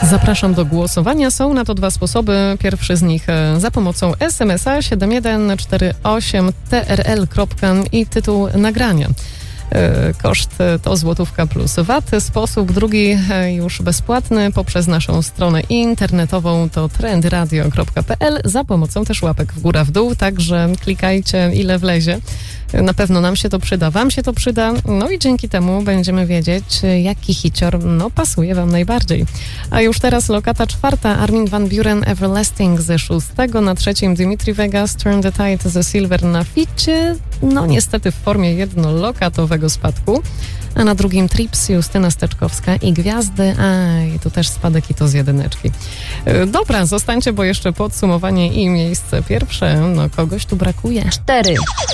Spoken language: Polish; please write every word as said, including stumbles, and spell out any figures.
Zapraszam do głosowania. Są na to dwa sposoby. Pierwszy z nich za pomocą es em es a siedem jeden cztery osiem T R L i tytuł nagrania. Koszt to złotówka plus V A T. Sposób drugi już bezpłatny poprzez naszą stronę internetową to trendradio kropka p l za pomocą też łapek w górę w dół, także klikajcie ile wlezie. Na pewno nam się to przyda, wam się to przyda, no i dzięki temu będziemy wiedzieć, jaki hicior no, pasuje wam najbardziej. A już teraz lokata czwarta, Armin van Buuren Everlasting ze szóstego, na trzecim Dimitri Vegas Turn the Tide ze Silver na ficie, no niestety w formie jednolokatowego spadku, a na drugim Trips, Justyna Steczkowska i Gwiazdy, a i tu też spadek i to z jedyneczki. Dobra, zostańcie, bo jeszcze podsumowanie i miejsce pierwsze, no kogoś tu brakuje. Cztery.